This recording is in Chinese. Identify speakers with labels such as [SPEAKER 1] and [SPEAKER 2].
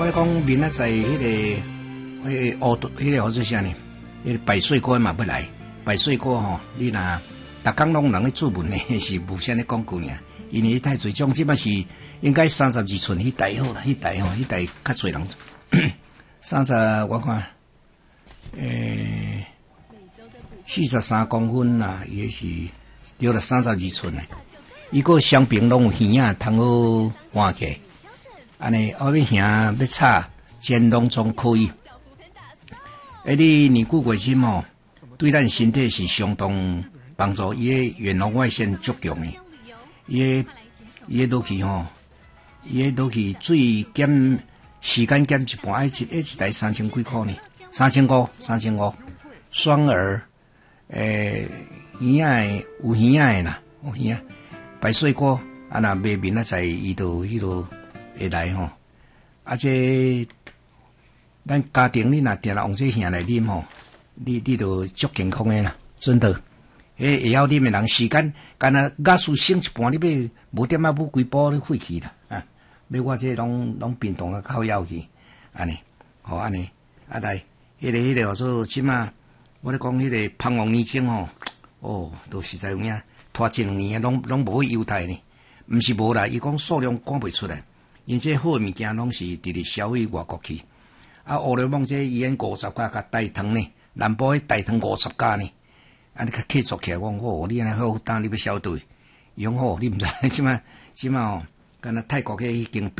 [SPEAKER 1] 我讲明仔载迄个好做啥呢？迄个百岁锅嘛要来，百岁锅吼，你若逐工拢人咧注文呢，是无啥咧广告尔，因为太侪种，即摆是应该32寸迄台好啦，迄台较侪人，30我看，43公分啦，也是对了32寸诶。伊个双边拢有耳啊，通好换起来，安尼后尾耳要插，肩拢总可以。你年久月深吼，对咱身体是相当帮助。伊个远红外线足强诶，伊个落去吼，伊个落去水减时间减一半，一台3000几块呢，3500，双耳耳仔有耳仔啦，有耳仔。百岁锅啊，那卖面仔在伊度迄度会来吼，啊这咱家庭你若定来往这遐来啉吼，你就足健康诶啦，真的。会晓啉诶人时间，干那雅士省一半，你要无点啊补规包你废去啦啊！要我这拢冰冻啊靠腰去，安尼，好安尼，啊来，迄个说即马，我咧讲迄个膀胱炎症吼，哦，都实在有影。拖一2年拢无去犹太呢，毋是无啦，伊讲数量赶袂出来，因这好物件拢是直直销去外国去。啊，乌来梦这医院50家甲大堂呢，南部迄大堂50家呢，啊，你较客做起来，我讲哦，你安尼好，当你要消毒，伊讲哦，你毋知即马哦，敢若泰国迄已经。